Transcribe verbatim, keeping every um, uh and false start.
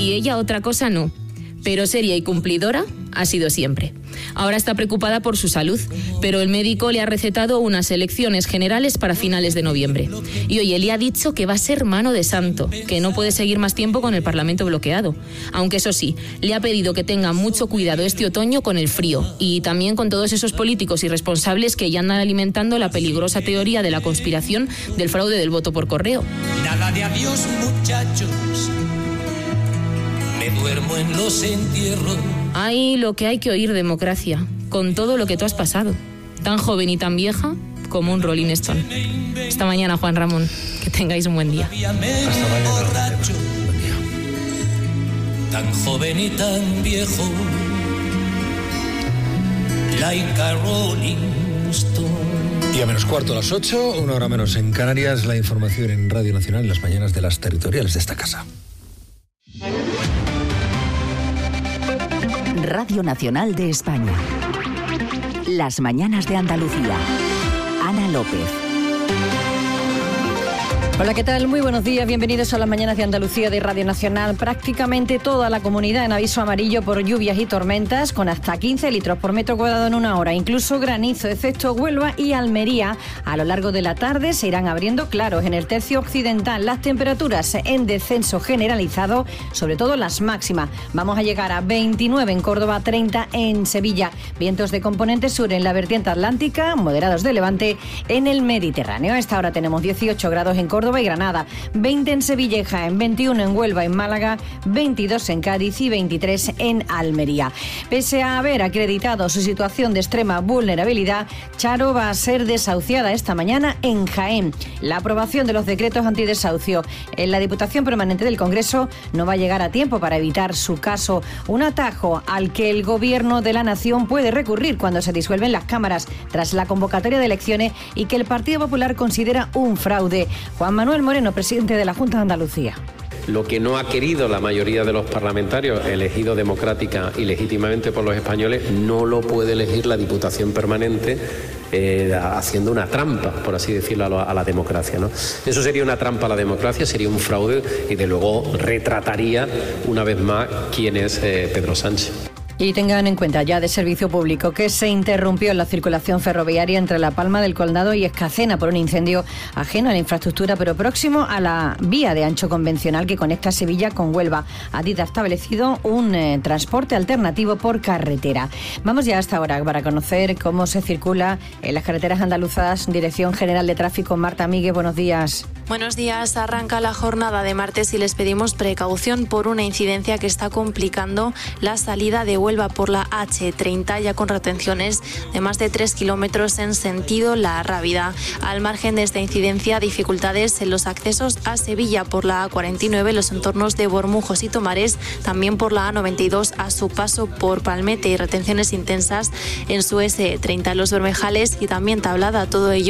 y ella otra cosa no. Pero seria y cumplidora ha sido siempre. Ahora está preocupada por su salud, pero el médico le ha recetado unas elecciones generales para finales de noviembre. Y oye, le ha dicho que va a ser mano de santo, que no puede seguir más tiempo con el Parlamento bloqueado. Aunque eso sí, le ha pedido que tenga mucho cuidado este otoño con el frío y también con todos esos políticos irresponsables que ya andan alimentando la peligrosa teoría de la conspiración del fraude del voto por correo. Nada de adiós, muchachos. Me duermo en los entierros. Ay, lo que hay que oír, democracia, con todo lo que tú has pasado. Tan joven y tan vieja como un Rolling Stone. Hasta mañana, Juan Ramón. Que tengáis un buen día. Hasta mañana. Buen día. Tan joven y tan viejo. Like a Rolling Stone. Y a menos cuarto a las ocho, una hora menos en Canarias, la información en Radio Nacional en las mañanas de las territoriales de esta casa. Radio Nacional de España. Las mañanas de Andalucía. Ana López. Hola, ¿qué tal? Muy buenos días, bienvenidos a las mañanas de Andalucía de Radio Nacional. Prácticamente toda la comunidad en aviso amarillo por lluvias y tormentas, con hasta quince litros por metro cuadrado en una hora, incluso granizo, excepto Huelva y Almería. A lo largo de la tarde se irán abriendo claros en el tercio occidental. Las temperaturas en descenso generalizado, sobre todo las máximas. Vamos a llegar a veintinueve en Córdoba, treinta en Sevilla. Vientos de componente sur en la vertiente atlántica, moderados de levante en el Mediterráneo. A esta hora tenemos dieciocho grados en Córdoba y Granada, veinte en Sevilla y Jaén, veintiuno en Huelva y Málaga, veintidós en Cádiz y veintitrés en Almería. Pese a haber acreditado su situación de extrema vulnerabilidad, Charo va a ser desahuciada esta mañana en Jaén. La aprobación de los decretos antidesahucio en la Diputación Permanente del Congreso no va a llegar a tiempo para evitar su caso, un atajo al que el Gobierno de la Nación puede recurrir cuando se disuelven las cámaras tras la convocatoria de elecciones y que el Partido Popular considera un fraude. Juan Manuel Moreno, presidente de la Junta de Andalucía. Lo que no ha querido la mayoría de los parlamentarios elegidos democrática y legítimamente por los españoles, no lo puede elegir la Diputación Permanente, eh, haciendo una trampa, por así decirlo, a la, a la democracia, ¿no? Eso sería una trampa a la democracia, sería un fraude y de luego retrataría una vez más quién es eh, Pedro Sánchez. Y tengan en cuenta ya de servicio público que se interrumpió la circulación ferroviaria entre La Palma del Condado y Escacena por un incendio ajeno a la infraestructura, pero próximo a la vía de ancho convencional que conecta Sevilla con Huelva. Adif ha establecido un eh, transporte alternativo por carretera. Vamos ya hasta ahora para conocer cómo se circula en las carreteras andaluzas. Dirección General de Tráfico, Marta Míguez, buenos días. Buenos días. Arranca la jornada de martes y les pedimos precaución por una incidencia que está complicando la salida de Huelva por la hache treinta, ya con retenciones de más de tres kilómetros en sentido La Rábida. Al margen de esta incidencia, dificultades en los accesos a Sevilla por la A cuarenta y nueve, los entornos de Bormujos y Tomares, también por la A noventa y dos a su paso por Palmete, y retenciones intensas en su ese treinta en Los Bermejales y también Tablada, todo ello